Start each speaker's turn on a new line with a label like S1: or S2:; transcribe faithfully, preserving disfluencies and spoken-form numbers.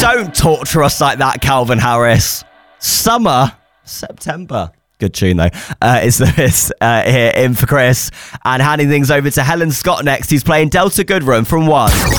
S1: Don't torture us like that, Calvin Harris. Summer, September. Good tune, though. Uh, it's Lewis uh, here in for Chris. And handing things over to Helen Scott next. He's playing Delta Goodrem from One.